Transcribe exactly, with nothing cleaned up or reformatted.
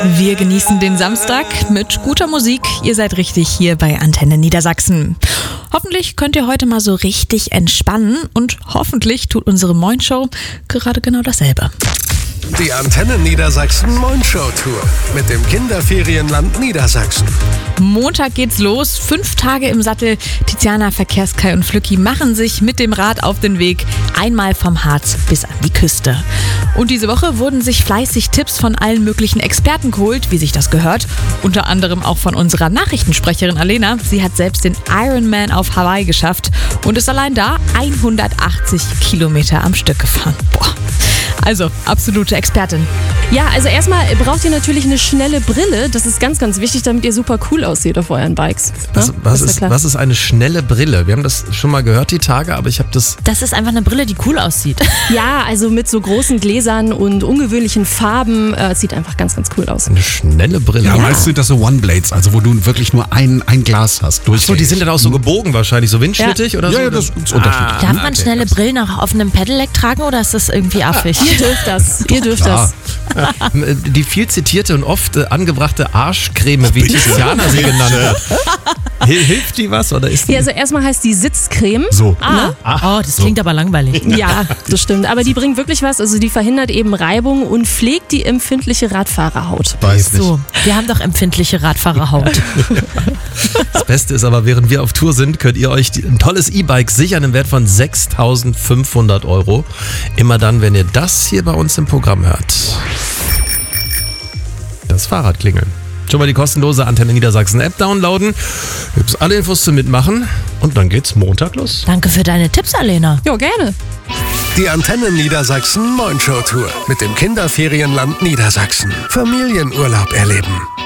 Wir genießen den Samstag mit guter Musik. Ihr seid richtig hier bei Antenne Niedersachsen. Hoffentlich könnt ihr heute mal so richtig entspannen und hoffentlich tut unsere Moin-Show gerade genau dasselbe. Die Antenne Niedersachsen Moin-Show Tour mit dem Kinderferienland Niedersachsen. Montag geht's los, fünf Tage im Sattel. Tiziana, Verkehrskai und Flücki machen sich mit dem Rad auf den Weg, einmal vom Harz bis an die Küste. Und diese Woche wurden sich fleißig Tipps von allen möglichen Experten geholt, wie sich das gehört. Unter anderem auch von unserer Nachrichtensprecherin Alena. Sie hat selbst den Ironman auf Hawaii geschafft und ist allein da hundertachtzig Kilometer am Stück gefahren. Boah. Also, absolute Expertin. Ja, also erstmal braucht ihr natürlich eine schnelle Brille. Das ist ganz, ganz wichtig, damit ihr super cool aussieht auf euren Bikes. Was, ja? was, ist, ist, was ist eine schnelle Brille? Wir haben das schon mal gehört, die Tage, aber ich habe das... Das ist einfach eine Brille, die cool aussieht. Ja, also mit so großen Gläsern und ungewöhnlichen Farben. Äh, sieht einfach ganz, ganz cool aus. Eine schnelle Brille? Ja, meist sind das so One-Blades, also wo du wirklich nur ein, ein Glas hast. So, die sind dann auch so gebogen wahrscheinlich, so windschnittig ja. oder ja, so? Ja, das ist unterschiedlich. Darf man schnelle Brillen auch auf einem Pedelec tragen oder ist das irgendwie affig? Ihr dürft das. Ihr dürft klar. das. Die viel zitierte und oft äh, angebrachte Arschcreme, wie Tiziana sie genannt hat. Hil- Hilft die was oder ist die? Ja, also erstmal heißt die Sitzcreme. So. Ah, oh, das klingt aber langweilig. Ja, das stimmt. Aber die bringt wirklich was. Also die verhindert eben Reibung und pflegt die empfindliche Radfahrerhaut. Weiß nicht. So, wir haben doch empfindliche Radfahrerhaut. Das Beste ist aber, während wir auf Tour sind, könnt ihr euch die- ein tolles E-Bike sichern im Wert von sechstausendfünfhundert Euro. Immer dann, wenn ihr das hier bei uns im Programm hört. Das Fahrrad klingeln. Schon mal die kostenlose Antenne Niedersachsen App downloaden. Gibt's alle Infos zum Mitmachen und dann geht's Montag los. Danke für deine Tipps, Alena. Ja, gerne. Die Antenne Niedersachsen Moin-Show Tour mit dem Kinderferienland Niedersachsen. Familienurlaub erleben.